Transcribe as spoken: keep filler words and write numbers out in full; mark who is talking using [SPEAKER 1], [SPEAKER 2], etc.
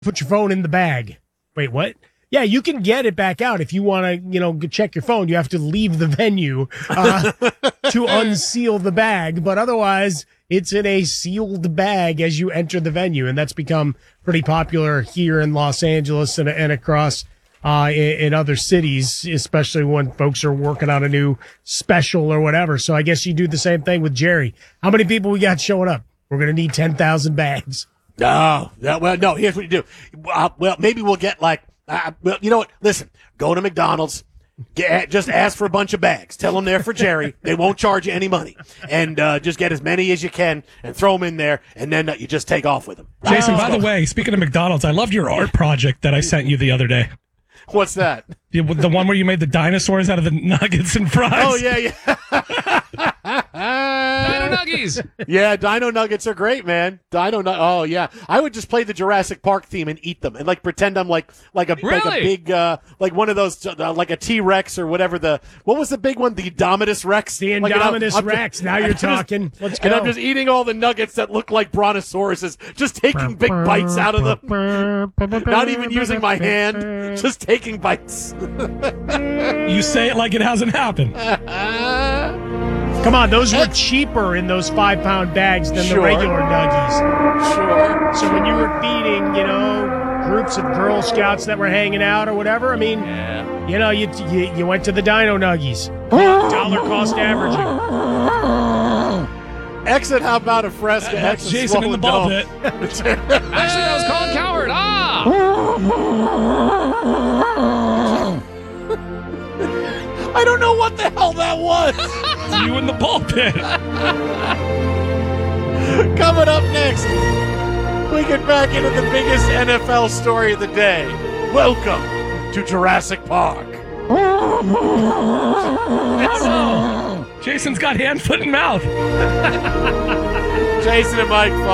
[SPEAKER 1] put your phone in the bag. Wait, what? Yeah, you can get it back out if you want to, you know, check your phone. You have to leave the venue uh, to unseal the bag, but otherwise it's in a sealed bag as you enter the venue, and that's become pretty popular here in Los Angeles and, and across uh, in, in other cities, especially when folks are working on a new special or whatever. So I guess you do the same thing with Jerry. How many people we got showing up? We're going to need ten thousand bags.
[SPEAKER 2] No, no, well, no, here's what you do. Uh, well, maybe we'll get like, uh, well, you know what? Listen, go to McDonald's. Get, just ask for a bunch of bags. Tell them they're for Jerry. They won't charge you any money. And uh, just get as many as you can and throw them in there, and then uh, you just take off with them.
[SPEAKER 3] Jason, by the way, speaking of McDonald's, I loved your art project that I sent you the other day.
[SPEAKER 2] What's that?
[SPEAKER 3] The, the one where you made the dinosaurs out of the nuggets and fries.
[SPEAKER 2] Oh, yeah, yeah.
[SPEAKER 4] Dino Nuggies.
[SPEAKER 2] Yeah, Dino Nuggets are great, man. Dino nu- Oh, yeah. I would just play the Jurassic Park theme and eat them and like pretend I'm like like a
[SPEAKER 4] Really?
[SPEAKER 2] like a big uh, like one of those uh, like a T-Rex or whatever the what was the big one? The Indominus Rex.
[SPEAKER 1] The
[SPEAKER 2] Like, and I'm-
[SPEAKER 1] Indominus
[SPEAKER 2] I'm-
[SPEAKER 1] Rex. Now you're
[SPEAKER 2] I'm just-
[SPEAKER 1] talking. Let's go.
[SPEAKER 2] And I'm just eating all the nuggets that look like brontosauruses, just taking big bites out of them. Not even using my hand, just taking bites.
[SPEAKER 3] You say it like it hasn't happened.
[SPEAKER 1] Come on, those were cheaper in those five-pound bags than
[SPEAKER 2] Sure.
[SPEAKER 1] the regular Nuggies.
[SPEAKER 2] Sure.
[SPEAKER 1] So when you were feeding, you know, groups of Girl Scouts that were hanging out or whatever, I mean,
[SPEAKER 4] Yeah.
[SPEAKER 1] you know, you, you you went to the Dino Nuggies. Dollar cost averaging.
[SPEAKER 2] Exit, how about a Fresca?
[SPEAKER 3] That's
[SPEAKER 2] Exit
[SPEAKER 3] Jason in the ball
[SPEAKER 2] Swollen
[SPEAKER 3] pit.
[SPEAKER 4] Actually, that was Colin Coward. Ah!
[SPEAKER 2] I don't know what the hell that was.
[SPEAKER 3] You in the ball pit.
[SPEAKER 2] Coming up next, we get back into the biggest N F L story of the day. Welcome to Jurassic Park.
[SPEAKER 3] Jason's got hand, foot, and mouth.
[SPEAKER 2] Jason and Mike.